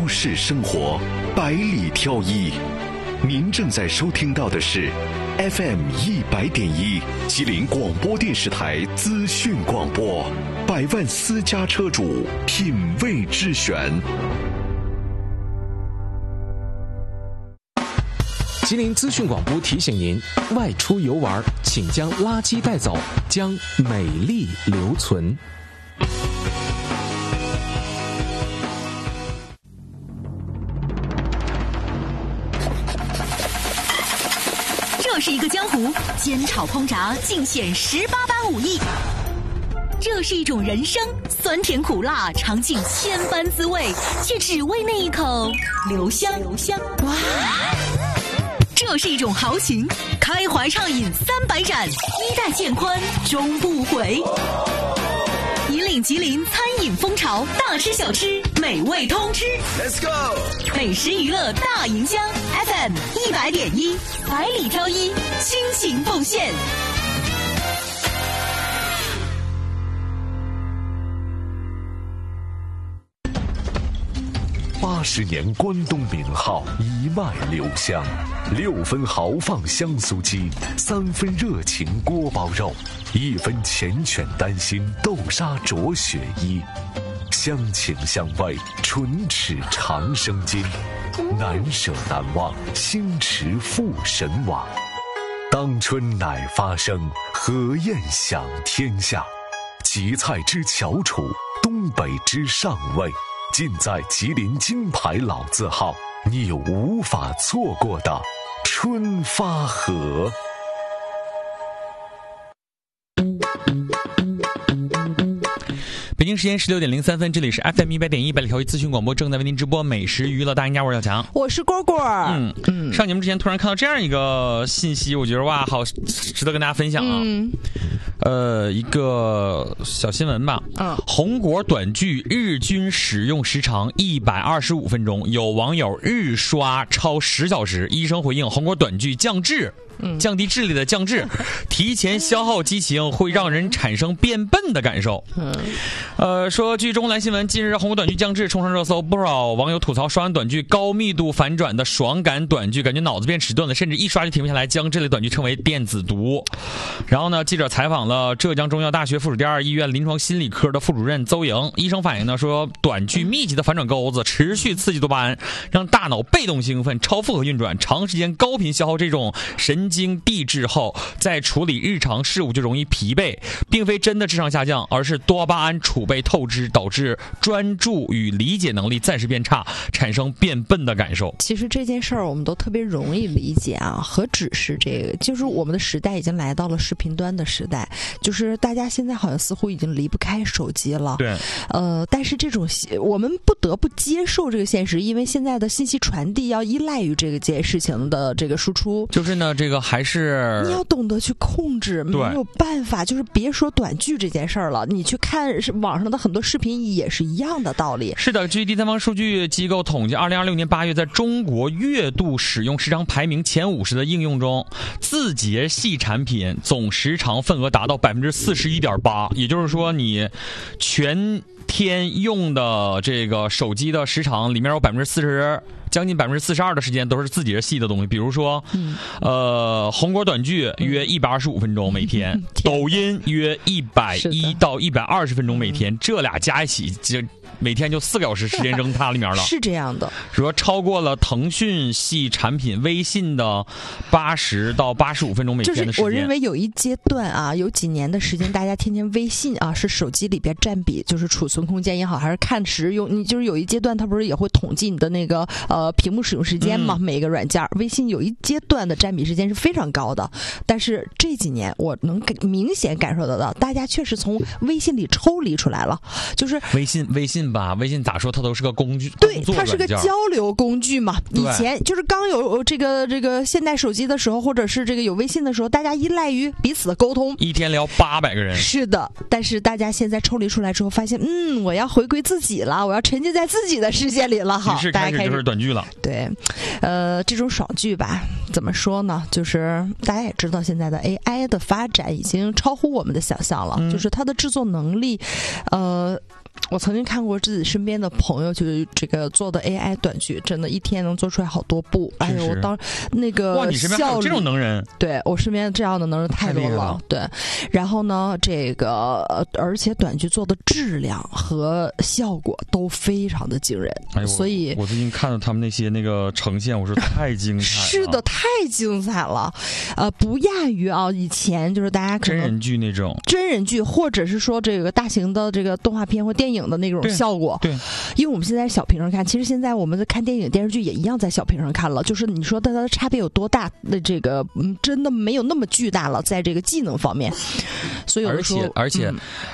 市生活，百里挑一。您正在收听到的是 FM100.1 吉林广播电视台资讯广播，百万私家车主品味之选。 吉林资讯广播提醒您：外出游玩，请将垃圾带走，将美丽留存。 这是一个江湖，煎炒烹炸尽显18般武艺。这是一种人生，酸甜苦辣尝尽千般滋味，却只为那一口留香。哇！这是一种豪情，开怀畅饮300盏，衣带渐宽终不悔。引领吉林餐饮风潮，大吃小吃，美味通吃。Let's go！ 美食娱乐大营销 FM100.1，百里挑一，倾情奉献。 80年关东名号一脉留香，6分豪放香酥鸡，3分热情锅包肉，1分缱绻丹心豆沙灼雪衣，乡情乡味，唇齿长生津，难舍难忘，心驰赴神往。当春乃发生，何宴享天下？吉菜之翘楚，东北之上味，尽在吉林金牌老字号，你有无法错过的春发河。 北京时间16点03分，这里是 FM100.1百里挑一资讯广播，正在为您直播美食娱乐大赢家，我是小强， 我是蝈蝈。 上节目之前突然看到这样一个信息，我觉得哇，好值得跟大家分享啊。一个小新闻吧。红果短剧日均使用时长125分钟，有网友日刷超10小时。医生回应，红果短剧降智。降低智力的降智，提前消耗激情会让人产生变笨的感受。说据中南新闻，近日红果短剧降智冲上热搜，不少网友吐槽刷完短剧高密度反转的爽感短剧，感觉脑子变迟钝了，甚至一刷就停不下来，将这类短剧称为电子毒。然后呢，记者采访了浙江中医药大学附属第2医院临床心理科的副主任邹莹，医生反映呢说，短剧密集的反转钩子持续刺激多巴胺，让大脑被动兴奋、超负荷运转，长时间高频消耗这种神经递质后，在处理日常事务就容易疲惫，并非真的智商下降，而是多巴胺储备透支，导致专注与理解能力暂时变差，产生变笨的感受。 其实这件事儿我们都特别容易理解啊，何止是这个，就是我们的时代已经来到了视频端的时代，就是大家现在好像似乎已经离不开手机了。 对， 但是这种我们不得不接受这个现实，因为现在的信息传递要依赖于这件事情的这个输出。 就是呢，这个还是你要懂得去控制，没有办法，就是别说短剧这件事儿了，你去看网上的很多视频也是一样的道理。 是的，据第三方数据机构统计，2026年8月，在中国月度使用时长排名前50的应用中，字节系产品总时长份额达到41.8%，也就是说，你全天用的这个手机的时长里面有将近42%的时间都是字节系的东西，比如说，红果短剧约125分钟每天，抖音约110到120分钟每天，这俩加一起就每天就4个小时时间扔它里面了。 是这样的， 说超过了腾讯系产品微信的80到85分钟每天的时间。 就是我认为有一阶段啊，有几年的时间，大家天天微信啊是手机里边占比，就是储存空间也好，还是看时用，你就是有一阶段它不是也会统计你的那个屏幕使用时间嘛？每一个软件，微信有一阶段的占比时间是非常高的，但是这几年我能明显感受得到，大家确实从微信里抽离出来了，就是微信吧，微信咋说它都是个工具， 对，它是个交流工具嘛。以前就是刚有这个现代手机的时候，或者是这个有微信的时候，大家依赖于彼此的沟通， 一天聊800个人。 是的，但是大家现在抽离出来之后，发现我要回归自己了，我要沉浸在自己的世界里了。好， 大家开始就是短剧了。 对，这种爽剧吧，怎么说呢？就是大家也知道，现在的 AI 的发展已经超乎我们的想象了，就是它的制作能力， 我曾经看过自己身边的朋友，就是这个做的 AI 短剧，真的一天能做出来好多部。哎呦，我当那个哇，你身边还有这种能人？ 对，我身边这样的能人太多了。对，然后呢，这个而且短剧做的质量和效果都非常的惊人。 哎呦， 所以我最近看到他们那些那个呈现，我说太精彩了。 是的，太精彩了，不亚于啊以前就是大家可能真人剧那种真人剧，或者是说这个大型的这个动画片或电影的那种效果。 对， 因为我们现在小屏上看，其实现在我们在看电影电视剧也一样在小屏上看了，就是你说它的差别有多大？那这个真的没有那么巨大了，在这个技能方面。所以有的时候而且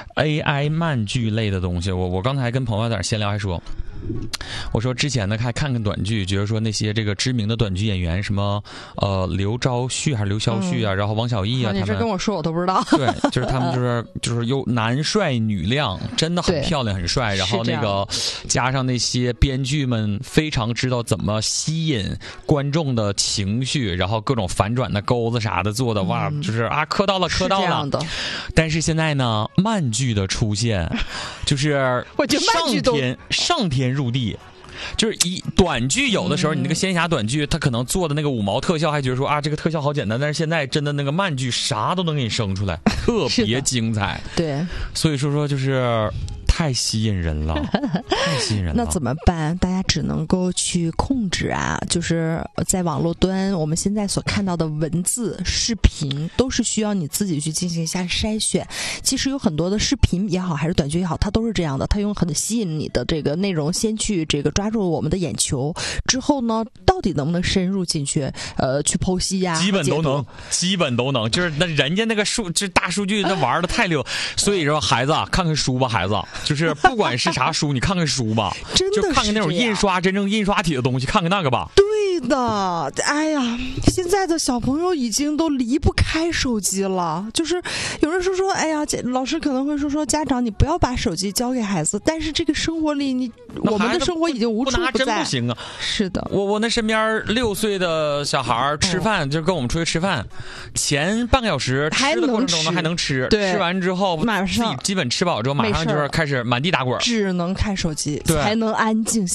AI 漫剧类的东西，我刚才还跟朋友在那闲聊，还说。我说之前呢看短剧，觉得说那些这个知名的短剧演员，什么刘昭旭还是刘晓旭啊，然后王小义啊， 你这跟我说我都不知道。 对，就是他们就是又男帅女靓，真的很漂亮很帅，然后那个加上那些编剧们非常知道怎么吸引观众的情绪，然后各种反转的钩子啥的做的哇，就是啊磕到了。但是现在呢，漫剧的出现就是我觉得漫剧都上天入地，就是短剧有的时候你那个仙侠短剧，他可能做的那个5毛特效还觉得说啊这个特效好简单，但是现在真的那个漫剧啥都能给你生出来，特别精彩。 对， 所以说就是太吸引人了，太吸引人了。 那怎么办？大家只能够去控制啊，就是在网络端，我们现在所看到的文字、视频，都是需要你自己去进行一下筛选。其实有很多的视频也好，还是短剧也好，它都是这样的，它用很吸引你的这个内容，先去这个抓住我们的眼球，之后呢，到底能不能深入进去，去剖析呀？ 基本都能，就是那人家那个这大数据，那玩的太溜。所以说，孩子啊，看看书吧，孩子。就是不管是啥书，你看看书吧， 真的就看看那种真正印刷体的东西，看看那个吧。 对的，哎呀，现在的小朋友已经都离不开手机了。就是有人说，哎呀，老师可能会说家长你不要把手机交给孩子，但是这个生活里我们的生活已经无处不在， 真不行啊。 是的， 我那身边6岁的小孩吃饭，就跟我们出去吃饭，前半个小时吃的过程中呢还能吃，吃完之后马上基本吃饱之后，马上就是开始满地打滚， 只能看手机才能安静